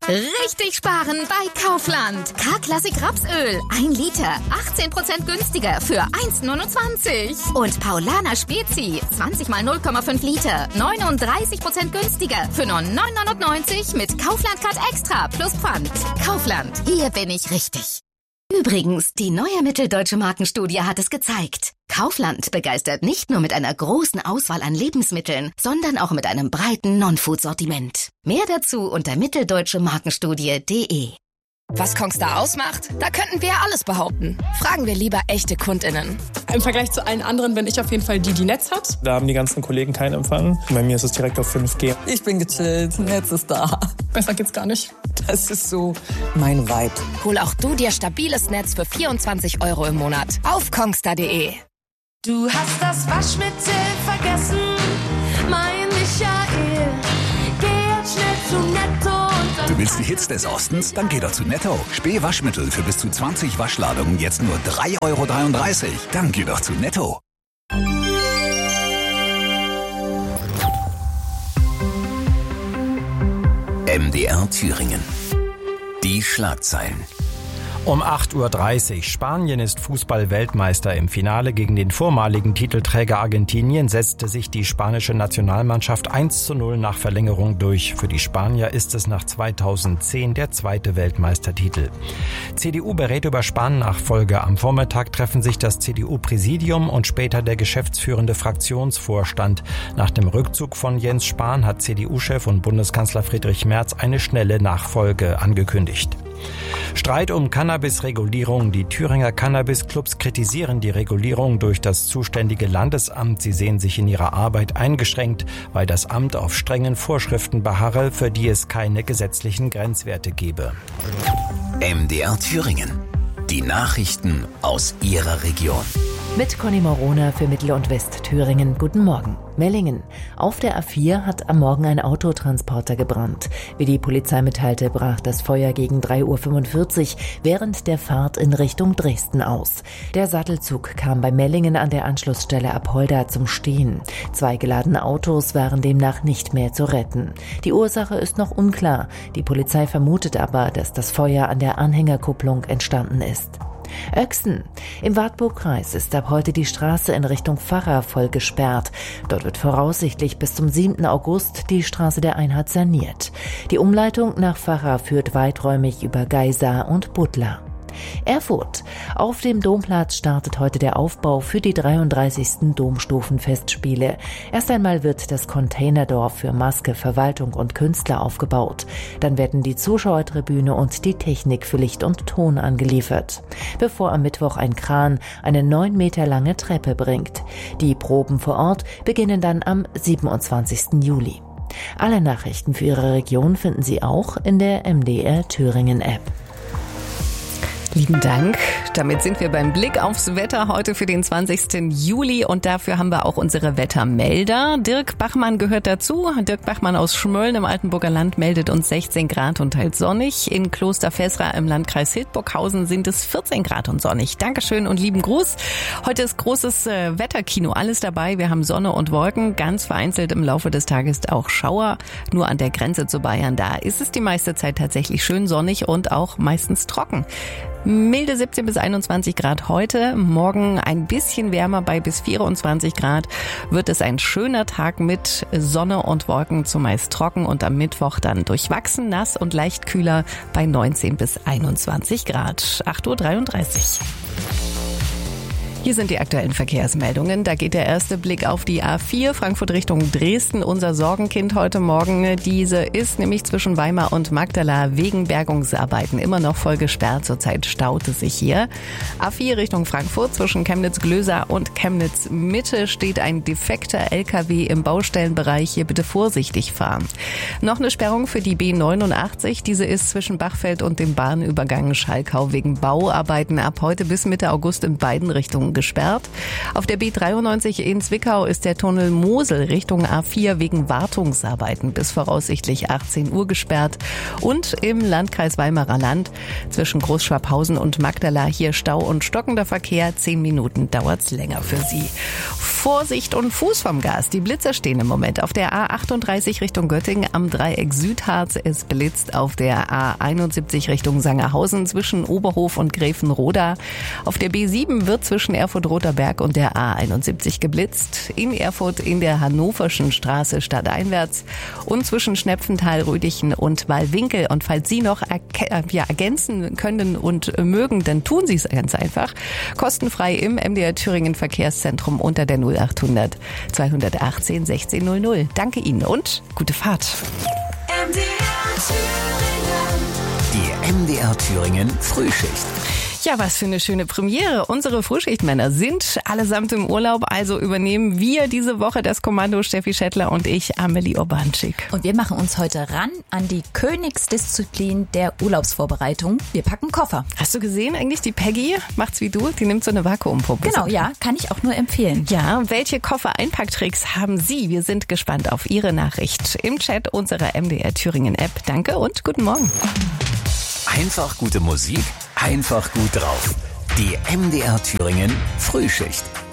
Richtig sparen bei Kaufland. K-Klassik Rapsöl. 1 Liter. 18% günstiger für 1,29. Und Paulaner Spezi. 20 mal 0,5 Liter. 39% günstiger für nur 9,99 mit Kaufland Card Extra plus Pfand. Kaufland. Hier bin ich richtig. Übrigens, die neue Mitteldeutsche Markenstudie hat es gezeigt. Kaufland begeistert nicht nur mit einer großen Auswahl an Lebensmitteln, sondern auch mit einem breiten Non-Food-Sortiment. Mehr dazu unter mitteldeutsche-markenstudie.de. Was Kongstar ausmacht? Da könnten wir alles behaupten. Fragen wir lieber echte KundInnen. Im Vergleich zu allen anderen bin ich auf jeden Fall die Netz hat. Da haben die ganzen Kollegen keinen Empfang. Bei mir ist es direkt auf 5G. Ich bin gechillt, Netz ist da. Besser geht's gar nicht. Das ist so mein Vibe. Hol auch du dir stabiles Netz für 24 € im Monat auf kongstar.de. Du hast das Waschmittel vergessen, mein Michael. Geh jetzt schnell zu Netto. Du willst die Hits des Ostens? Dann geh doch zu Netto. Spee Waschmittel für bis zu 20 Waschladungen jetzt nur 3,33 €. Dann geh doch zu Netto. MDR Thüringen. Die Schlagzeilen. Um 8:30 Uhr. Spanien ist Fußball-Weltmeister. Im Finale gegen den vormaligen Titelträger Argentinien setzte sich die spanische Nationalmannschaft 1:0 nach Verlängerung durch. Für die Spanier ist es nach 2010 der zweite Weltmeistertitel. CDU berät über Spahn-Nachfolge. Am Vormittag treffen sich das CDU-Präsidium und später der geschäftsführende Fraktionsvorstand. Nach dem Rückzug von Jens Spahn hat CDU-Chef und Bundeskanzler Friedrich Merz eine schnelle Nachfolge angekündigt. Streit um Cannabis-Regulierung. Die Thüringer Cannabis-Clubs kritisieren die Regulierung durch das zuständige Landesamt. Sie sehen sich in ihrer Arbeit eingeschränkt, weil das Amt auf strengen Vorschriften beharre, für die es keine gesetzlichen Grenzwerte gebe. MDR Thüringen. Die Nachrichten aus Ihrer Region. Mit Conny Morona für Mittel- und Westthüringen. Guten Morgen. Mellingen. Auf der A4 hat am Morgen ein Autotransporter gebrannt. Wie die Polizei mitteilte, brach das Feuer gegen 3:45 Uhr während der Fahrt in Richtung Dresden aus. Der Sattelzug kam bei Mellingen an der Anschlussstelle Apolda zum Stehen. 2 geladene Autos waren demnach nicht mehr zu retten. Die Ursache ist noch unklar. Die Polizei vermutet aber, dass das Feuer an der Anhängerkupplung entstanden ist. Öxen. Im Wartburgkreis ist ab heute die Straße in Richtung Pfarrer voll gesperrt. Dort wird voraussichtlich bis zum 7. August die Straße der Einheit saniert. Die Umleitung nach Pfarrer führt weiträumig über Geisa und Butler. Erfurt. Auf dem Domplatz startet heute der Aufbau für die 33. Domstufenfestspiele. Erst einmal wird das Containerdorf für Maske, Verwaltung und Künstler aufgebaut. Dann werden die Zuschauertribüne und die Technik für Licht und Ton angeliefert, bevor am Mittwoch ein Kran eine 9 Meter lange Treppe bringt. Die Proben vor Ort beginnen dann am 27. Juli. Alle Nachrichten für Ihre Region finden Sie auch in der MDR Thüringen App. Lieben Dank. Damit sind wir beim Blick aufs Wetter heute für den 20. Juli und dafür haben wir auch unsere Wettermelder. Dirk Bachmann gehört dazu. Dirk Bachmann aus Schmölln im Altenburger Land meldet uns 16 Grad und teils sonnig. In Kloster Vesra im Landkreis Hildburghausen sind es 14 Grad und sonnig. Dankeschön und lieben Gruß. Heute ist großes Wetterkino, alles dabei. Wir haben Sonne und Wolken, ganz vereinzelt im Laufe des Tages auch Schauer. Nur an der Grenze zu Bayern, da ist es die meiste Zeit tatsächlich schön sonnig und auch meistens trocken. Milde 17 bis 21 Grad heute, morgen ein bisschen wärmer bei bis 24 Grad, wird es ein schöner Tag mit Sonne und Wolken, zumeist trocken und am Mittwoch dann durchwachsen, nass und leicht kühler bei 19 bis 21 Grad. 8:33 Uhr. Hier sind die aktuellen Verkehrsmeldungen. Da geht der erste Blick auf die A4 Frankfurt Richtung Dresden. Unser Sorgenkind heute Morgen. Diese ist nämlich zwischen Weimar und Magdala wegen Bergungsarbeiten immer noch voll gesperrt. Zurzeit staut es sich hier. A4 Richtung Frankfurt zwischen Chemnitz-Glösa und Chemnitz-Mitte steht ein defekter LKW im Baustellenbereich. Hier bitte vorsichtig fahren. Noch eine Sperrung für die B89. Diese ist zwischen Bachfeld und dem Bahnübergang Schalkau wegen Bauarbeiten ab heute bis Mitte August in beiden Richtungen gesperrt. Auf der B93 in Zwickau ist der Tunnel Mosel Richtung A4 wegen Wartungsarbeiten bis voraussichtlich 18 Uhr gesperrt. Und im Landkreis Weimarer Land zwischen Großschwabhausen und Magdala hier Stau und stockender Verkehr. 10 Minuten dauert's länger für Sie. Vorsicht und Fuß vom Gas. Die Blitzer stehen im Moment auf der A38 Richtung Göttingen am Dreieck Südharz. Es blitzt auf der A71 Richtung Sangerhausen zwischen Oberhof und Gräfenroda. Auf der B7 wird zwischen Erfurt-Roter Berg und der A71 geblitzt. In Erfurt in der Hannoverschen Straße stadteinwärts und zwischen Schnepfenthal, Rödichen und Wallwinkel. Und falls Sie noch ergänzen können und mögen, dann tun Sie es ganz einfach. Kostenfrei im MDR Thüringen Verkehrszentrum unter der 0800 218 1600. Danke Ihnen und gute Fahrt. Die MDR Thüringen Frühschicht. Ja, was für eine schöne Premiere. Unsere Frühschichtmänner sind allesamt im Urlaub, also übernehmen wir diese Woche das Kommando, Steffi Schettler und ich, Amelie Urbanczyk. Und wir machen uns heute ran an die Königsdisziplin der Urlaubsvorbereitung. Wir packen Koffer. Hast du gesehen eigentlich, die Peggy macht's wie du? Die nimmt so eine Vakuumpumpe. Genau, ja, kann ich auch nur empfehlen. Ja, welche Koffer-Einpacktricks haben Sie? Wir sind gespannt auf Ihre Nachricht im Chat unserer MDR Thüringen App. Danke und guten Morgen. Einfach gute Musik, einfach gut drauf. Die MDR Thüringen Frühschicht.